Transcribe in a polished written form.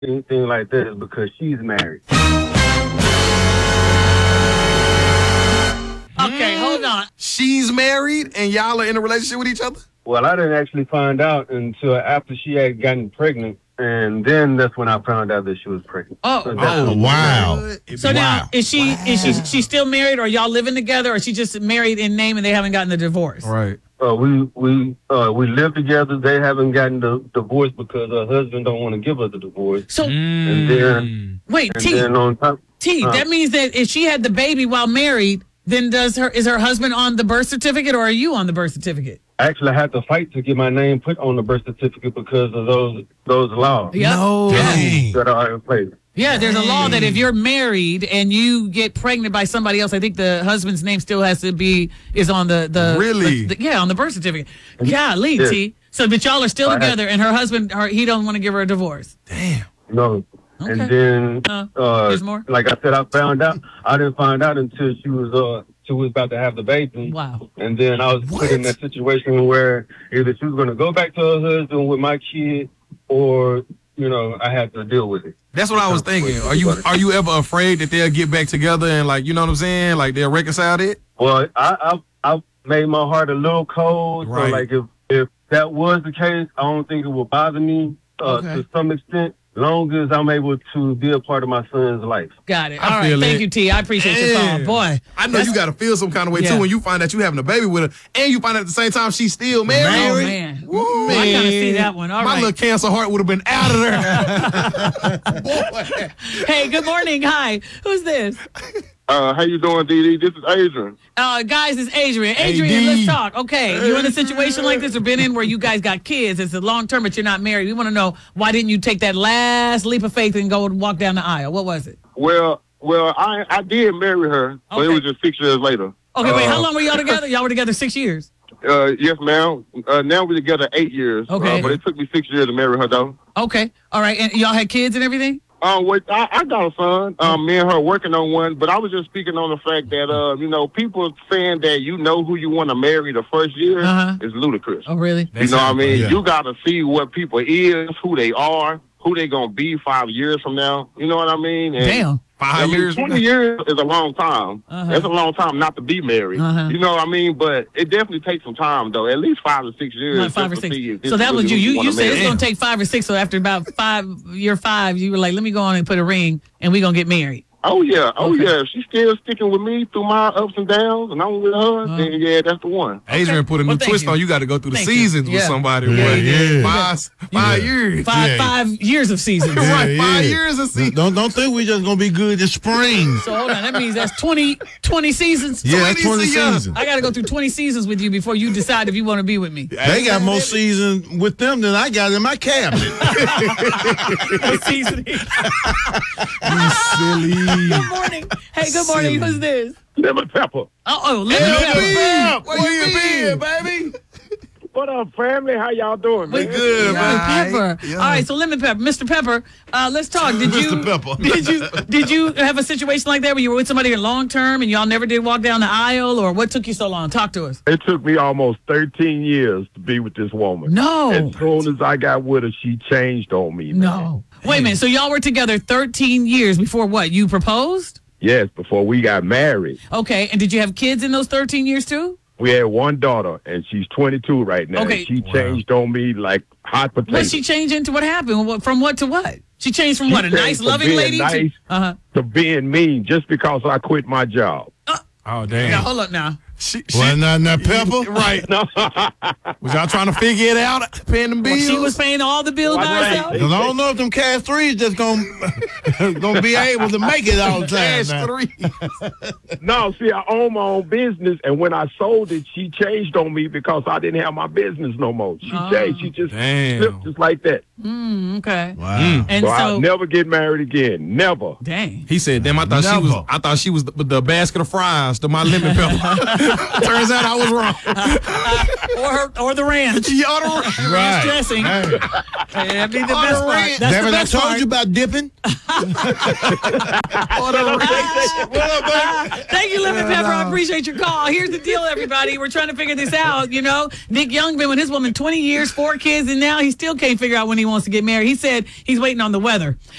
anything like that is because she's married. Okay, hold on. She's married and y'all are in a relationship with each other? Well, I didn't actually find out until after she had gotten pregnant, and then that's when I found out that she was pregnant. Wow. So now, is she still married, or y'all living together, or she just married in name and they haven't gotten the divorce? Right. We live together. They haven't gotten the divorce because her husband don't want to give her the divorce. So and then wait, and T. then on top, That means that if she had the baby while married, then is her husband on the birth certificate, or are you on the birth certificate? I actually had to fight to get my name put on the birth certificate because of those laws Yep. No. Dang. that are in place. Yeah, there's a law that if you're married and you get pregnant by somebody else, I think the husband's name still has to is on the Really? on the birth certificate. Golly, Yeah. T. So, but y'all are still together, and her husband, he don't want to give her a divorce. Damn. No. Okay. And then, there's more? like I said, I didn't find out until she was about to have the baby. Wow. And then I was put in that situation where either she was going to go back to her husband with my kid, or I had to deal with it. That's what I was thinking. Are you ever afraid that they'll get back together and, like, you know what I'm saying? Like, they'll reconcile it? Well, I made my heart a little cold. Right. So, like, if that was the case, I don't think it would bother me to some extent, long as I'm able to be a part of my son's life. Got it. All right. Thank you, T. I appreciate your call. Boy. I know you got to feel some kind of way, too, when you find out you having a baby with her, and you find out at the same time she's still married. Oh, man. Woo, I got to see that one. All my right. little cancer heart would have been out of there. Boy. Hey, good morning. Hi. Who's this? How you doing, Dee? This is Adrian. Guys, it's Adrian. Adrian, let's talk. Okay, you in a situation like this or been in where you guys got kids? It's a long term, but you're not married. We want to know, why didn't you take that last leap of faith and go and walk down the aisle? What was it? Well, I did marry her, but it was just 6 years later. Okay, wait, how long were y'all together? Y'all were together 6 years? Yes, ma'am. Now we're together 8 years. Okay. But it took me 6 years to marry her, though. Okay, all right, and y'all had kids and everything? Wait, I got a son. Me and her working on one, but I was just speaking on the fact that, people saying that who you want to marry the first year is ludicrous. Oh, really? You know what I mean? Yeah. You got to see what people is, who they are, who they going to be 5 years from now. You know what I mean? And, Damn. 5 years? 20 years is a long time. That's a long time not to be married. You know what I mean? But it definitely takes some time, though. At least 5 or 6 years. Like 5 or 6. So that was you. You said it's going to take 5 or 6. So after about year 5, you were like, let me go on and put a ring, and we're going to get married. Oh, yeah. Oh, yeah. If she's still sticking with me through my ups and downs, and I'm with her, then, yeah, that's the one. Adrian put a new twist on. You got to go through the seasons with somebody. Yeah. 5 years. 5 years of seasons. Right, 5 years of seasons. Don't think we just going to be good this spring. So hold on. That means that's 20 seasons? Yeah, that's 20 seasons. I got to go through 20 seasons with you before you decide if you want to be with me. They got more seasons with them than I got in my cabinet. Seasoning. You silly. Good morning. Hey, good morning. Who's this? Lemon Pepper. Lemon Pepper. Where you been, baby? What up, family? How y'all doing, man? We good, Lemon man. Pepper. Yeah. All right, so Lemon Pepper. Mr. Pepper, let's talk. Mr. Pepper. Did you have a situation like that where you were with somebody long term and y'all never did walk down the aisle, or what took you so long? Talk to us. It took me almost 13 years to be with this woman. No. As soon as I got with her, she changed on me. Man. No. Wait a minute. So y'all were together 13 years before what? You proposed? Yes, before we got married. Okay. And did you have kids in those 13 years too? We had one daughter, and she's 22 right now. Okay. She changed on me like hot potato. What she changed into? What happened? From what to what? She changed from what? A nice, loving lady to being mean just because I quit my job. Oh, damn. Now, hold up now. Well, now, Pepper? Right. No. Was y'all trying to figure it out, paying them bills? She was paying all the bills by herself? Because I don't know if them Cash 3s just going to be able to make it all the time. Cash 3. No, see, I own my own business, and when I sold it, she changed on me because I didn't have my business no more. She changed. She just slipped just like that. Okay. Wow. And so I'll never get married again. Never. Dang. He said, damn, I thought she was the basket of fries to my lemon pepper. Turns out I was wrong. or the ranch. Right. Ranch dressing. That'd be the best part. That's David, the best I told part. you about dipping. Thank you, Lemon Pepper. I appreciate your call. Here's the deal, everybody. We're trying to figure this out. You know, Nick Young been with his woman 20 years, 4 kids, and now he still can't figure out when he wants to get married. He said he's waiting on the weather.